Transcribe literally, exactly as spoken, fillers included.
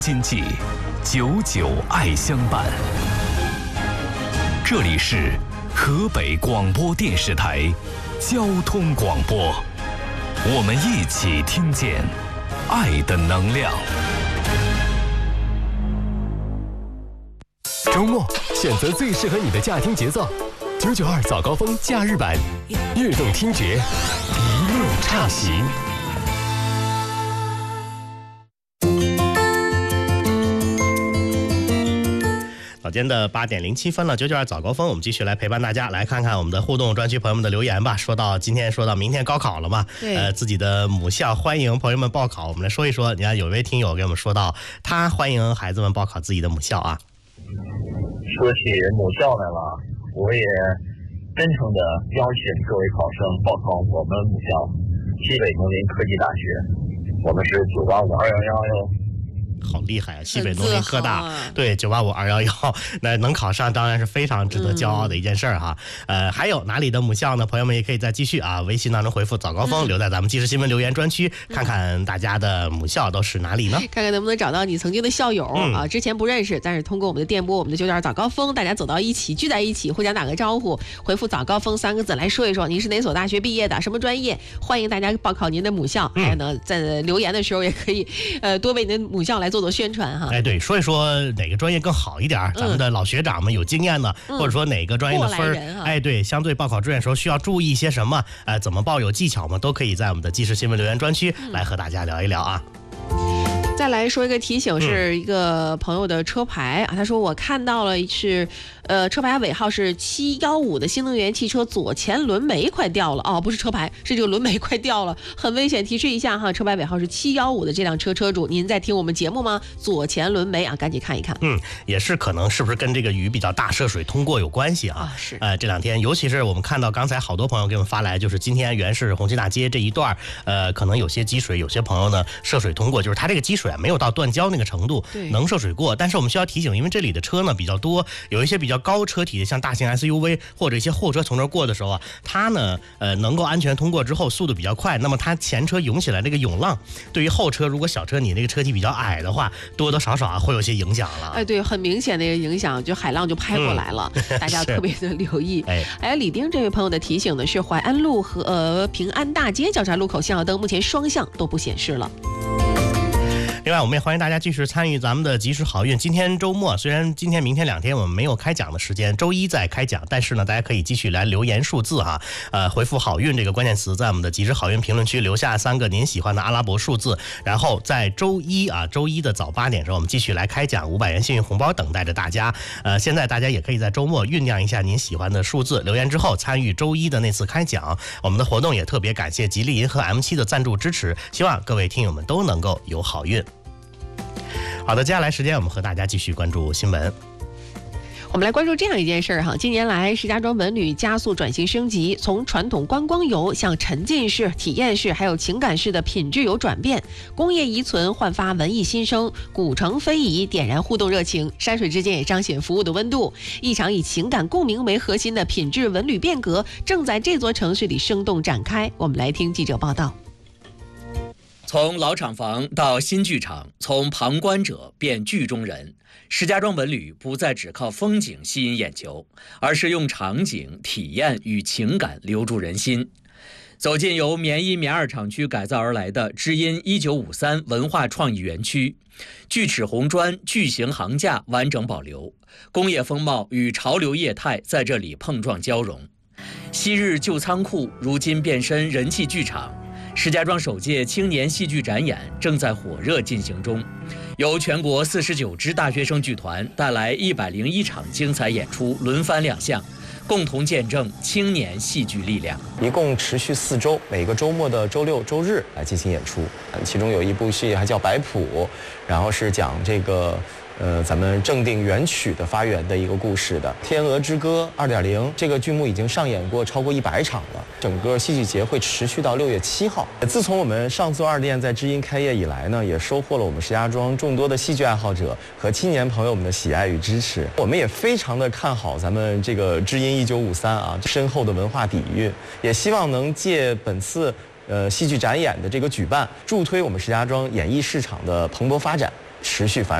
经济，久久爱相伴。这里是河北广播电视台交通广播，我们一起听见爱的能量。 周末选择最适合你的驾听节奏，九九二早高峰假日版，悦动听觉，一路畅行。 早间的八点零七分了，九九二早高峰，我们继续来陪伴大家，来看看我们的互动专区朋友们的留言吧。说到今天，说到明天高考了嘛，呃，自己的母校欢迎朋友们报考，我们来说一说。你看，有位听友给我们说到，他欢迎孩子们报考自己的母校啊。 说起母校来了，我也真诚的邀请各位考生报考我们母校西北农林科技大学，我们是九八五二幺幺哟。 好厉害啊！西北农林科大，啊、对九八五二幺幺，那能考上当然是非常值得骄傲的一件事儿哈。嗯、呃，还有哪里的母校呢？朋友们也可以再继续啊，微信当中回复早高峰，嗯、留在咱们即时新闻留言专区，看看大家的母校都是哪里呢？ 看看能不能找到你曾经的校友、嗯、啊，之前不认识，但是通过我们的电波，我们的九点早高峰，大家走到一起，聚在一起，互相打个招呼，回复早高峰三个字来说一说您是哪所大学毕业的，什么专业，欢迎大家报考您的母校。嗯、还有呢，在留言的时候也可以，呃，多为您的母校来做做宣传哈。 哎，对，说一说哪个专业更好一点，嗯、咱们的老学长们有经验的，嗯、或者说哪个专业的分儿，啊、哎，对，相对报考志愿时候需要注意一些什么，呃，怎么报有技巧吗？都可以在我们的即时新闻留言专区来和大家聊一聊啊。 再来说一个提醒，是一个朋友的车牌啊，他说我看到了是，呃，车牌尾号是七幺五的新能源汽车左前轮眉快掉了哦，不是车牌，是这个轮眉快掉了，很危险，提示一下哈，车牌尾号是七幺五的这辆车车主，您在听我们节目吗？左前轮眉啊，赶紧看一看。 嗯，也是可能是不是跟这个雨比较大，涉水通过有关系啊？ 啊是， 呃，这两天尤其是我们看到刚才好多朋友给我们发来，就是今天原是红旗大街这一段，呃，可能有些积水，有些朋友呢涉水通过，就是它这个积水啊没有到断交那个程度，能涉水过，但是我们需要提醒，因为这里的车呢比较多，有一些比较高车体的，像大型 S U V 或者一些货车从这儿过的时候啊，它呢呃能够安全通过之后，速度比较快，那么它前车涌起来这个涌浪，对于后车如果小车你那个车体比较矮的话，多多少少啊会有些影响了。 哎，对，很明显的影响，就海浪就拍过来了，嗯、大家特别的留意。哎，哎，李丁这位朋友的提醒呢是淮安路和呃平安大街交叉路口信号灯目前双向都不显示了。 另外，我们也欢迎大家继续参与咱们的及时好运。今天周末，虽然今天、明天两天我们没有开奖的时间，周一再开奖，但是呢，大家可以继续来留言数字哈，呃，回复好运这个关键词，在我们的及时好运评论区留下三个您喜欢的阿拉伯数字，然后在周一啊，周一的早八点时候，我们继续来开奖五百元幸运红包，等待着大家。呃，现在大家也可以在周末酝酿一下您喜欢的数字，留言之后参与周一的那次开奖。我们的活动也特别感谢吉利银河 M 七的赞助支持，希望各位听友们都能够有好运。好的，接下来时间我们和大家继续关注新闻。 我们来关注这样一件事儿哈，近年来石家庄文旅加速转型升级，从传统观光游向沉浸式、体验式还有情感式的品质游转变，工业遗存焕发文艺新生，古城非遗点燃互动热情，山水之间也彰显服务的温度。一场以情感共鸣为核心的品质文旅变革正在这座城市里生动展开。我们来听记者报道。 从老厂房到新剧场，从旁观者变剧中人，石家庄文旅不再只靠风景吸引眼球，而是用场景、体验与情感留住人心。走进由棉一棉二厂区改造而来的知音一九五三文化创意园区，锯齿红砖巨型行架完整保留，工业风貌与潮流业态在这里碰撞交融。昔日旧仓库，如今变身人气剧场。石家庄首届青年戏剧展演正在火热进行中，由全国四十九支大学生剧团带来一百零一场精彩演出，轮番亮相，共同见证青年戏剧力量。 一共持续四周，每个周末的周六、周日来进行演出。其中有一部戏还叫《白谱》，然后是讲这个。呃，咱们正定元曲的发源的一个故事的《天鹅之歌 二点零》这个剧目已经上演过超过一百场了。整个戏剧节会持续到六月七号。自从我们上座二店在知音开业以来呢，也收获了我们石家庄众多的戏剧爱好者和青年朋友们的喜爱与支持。我们也非常的看好咱们这个知音一九五三啊深厚的文化底蕴，也希望能借本次呃戏剧展演的这个举办，助推我们石家庄演艺市场的蓬勃发展。 持续繁荣。